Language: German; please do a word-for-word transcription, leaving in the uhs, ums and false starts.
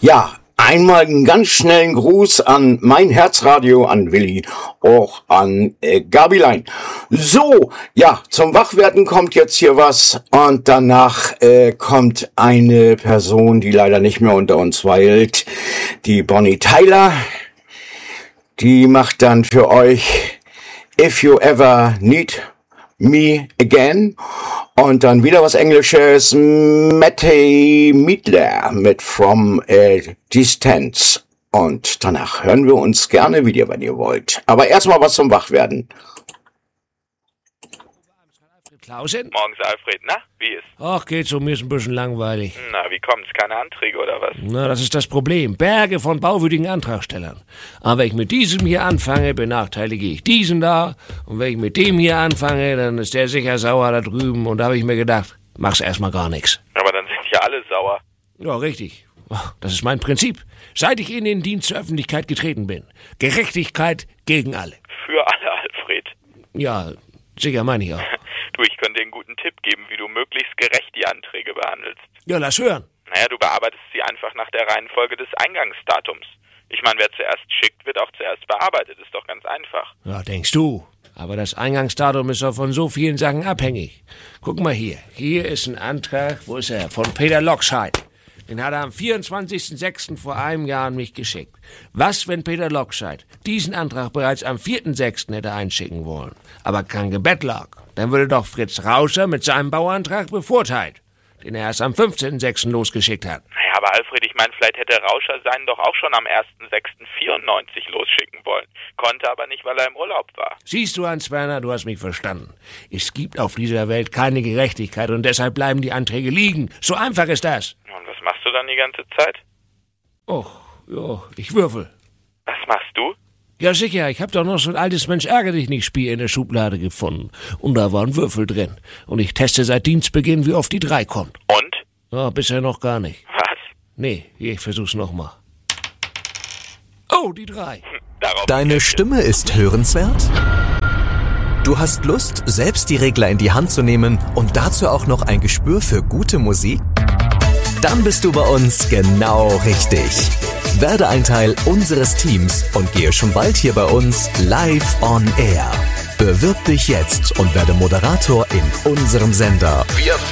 Ja, einmal einen ganz schnellen Gruß an mein Herzradio, an Willi, auch an äh, Gabilein. So, ja, zum Wachwerden kommt jetzt hier was und danach äh, kommt eine Person, die leider nicht mehr unter uns weilt, die Bonnie Tyler. Die macht dann für euch If You Ever Need Me Again. Und dann wieder was Englisches, Mette Midler mit From a Distance. Und danach hören wir uns gerne wieder, wenn ihr wollt. Aber erstmal was zum Wachwerden. Klausen? Morgens, Alfred, na, wie ist? Ach, geht so, mir ist ein bisschen langweilig. Na, wie kommt's? Keine Anträge oder was? Na, das ist das Problem. Berge von bauwürdigen Antragstellern. Aber wenn ich mit diesem hier anfange, benachteilige ich diesen da. Und wenn ich mit dem hier anfange, dann ist der sicher sauer da drüben. Und da habe ich mir gedacht, mach's erstmal gar nichts. Aber dann sind ja alle sauer. Ja, richtig. Das ist mein Prinzip. Seit ich in den Dienst zur Öffentlichkeit getreten bin. Gerechtigkeit gegen alle. Für alle, Alfred. Ja, sicher meine ich auch. Du, ich könnte dir einen guten Tipp geben, wie du möglichst gerecht die Anträge behandelst. Ja, lass hören. Naja, du bearbeitest sie einfach nach der Reihenfolge des Eingangsdatums. Ich meine, wer zuerst schickt, wird auch zuerst bearbeitet. Ist doch ganz einfach. Ja, denkst du. Aber das Eingangsdatum ist doch von so vielen Sachen abhängig. Guck mal hier. Hier ist ein Antrag, wo ist er? Von Peter Lokscheid. Den hat er am vierundzwanzigsten sechsten vor einem Jahr an mich geschickt. Was, wenn Peter Lokscheid diesen Antrag bereits am vierten sechsten hätte einschicken wollen, aber kein Gebet lag? Dann würde doch Fritz Rauscher mit seinem Bauantrag bevorteilt, den er erst am fünfzehnten sechsten losgeschickt hat. Naja, aber Alfred, ich meine, vielleicht hätte Rauscher seinen doch auch schon am ersten sechsten vierundneunzig losschicken wollen. Konnte aber nicht, weil er im Urlaub war. Siehst du, Hans-Werner, du hast mich verstanden. Es gibt auf dieser Welt keine Gerechtigkeit und deshalb bleiben die Anträge liegen. So einfach ist das. Und was machst du dann die ganze Zeit? Och, ja, ich würfel. Was machst du? Ja, sicher, ich hab doch noch so ein altes Mensch-Ärger-dich-nicht-Spiel in der Schublade gefunden. Und da waren Würfel drin. Und ich teste seit Dienstbeginn, wie oft die drei kommt. Und? Ja, bisher noch gar nicht. Was? Nee, ich versuch's nochmal. Oh, die drei. Darauf Deine Stimme ist hörenswert? Du hast Lust, selbst die Regler in die Hand zu nehmen und dazu auch noch ein Gespür für gute Musik? Dann bist du bei uns genau richtig. Werde ein Teil unseres Teams und gehe schon bald hier bei uns live on air. Bewirb dich jetzt und werde Moderator in unserem Sender. Wir